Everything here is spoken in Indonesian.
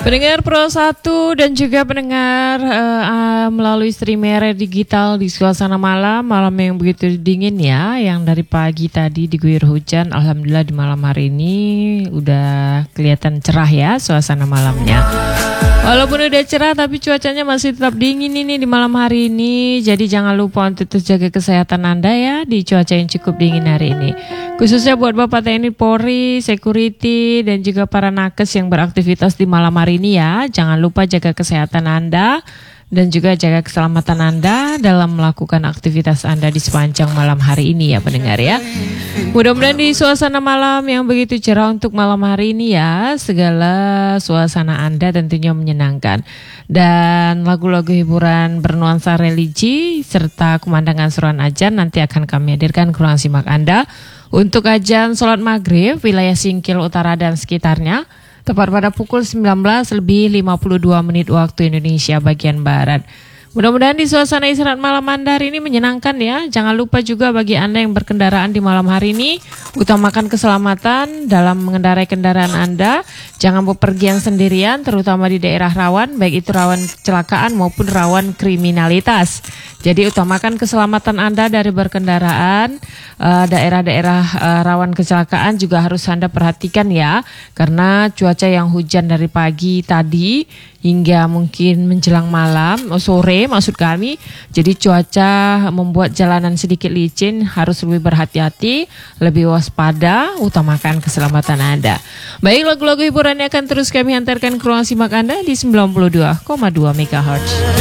Pendengar Pro 1 dan juga pendengar melalui streamer digital di suasana malam yang begitu dingin ya, yang dari pagi tadi diguyur hujan. Alhamdulillah di malam hari ini udah kelihatan cerah ya suasana malamnya. Walaupun udah cerah tapi cuacanya masih tetap dingin ini di malam hari ini. Jadi jangan lupa untuk terus jaga kesehatan Anda ya di cuaca yang cukup dingin hari ini. Khususnya buat Bapak TNI Polri, security dan juga para nakes yang beraktivitas di malam hari ini ya. Jangan lupa jaga kesehatan Anda dan juga jaga keselamatan Anda dalam melakukan aktivitas Anda di sepanjang malam hari ini ya pendengar ya. Mudah-mudahan di suasana malam yang begitu cerah untuk malam hari ini ya, segala suasana Anda tentunya menyenangkan. Dan lagu-lagu hiburan bernuansa religi serta kumandangan suruhan ajan nanti akan kami hadirkan ke ruang simak Anda untuk ajan sholat maghrib wilayah Singkil Utara dan sekitarnya. Tepat pada pukul 19:52 waktu Indonesia bagian Barat. Mudah-mudahan di suasana istirahat malam Anda hari ini menyenangkan ya. Jangan lupa juga bagi Anda yang berkendaraan di malam hari ini, utamakan keselamatan dalam mengendarai kendaraan Anda. Jangan bepergian sendirian, terutama di daerah rawan, baik itu rawan kecelakaan maupun rawan kriminalitas. Jadi utamakan keselamatan Anda dari berkendaraan. Daerah-daerah rawan kecelakaan juga harus Anda perhatikan ya, karena cuaca yang hujan dari pagi tadi hingga mungkin menjelang malam, sore maksud kami. Jadi cuaca membuat jalanan sedikit licin, harus lebih berhati-hati, lebih waspada, utamakan keselamatan Anda. Baik, lagu-lagu hiburan yang akan terus kami hantarkan ke ruang simak Anda di 92,2 MHz.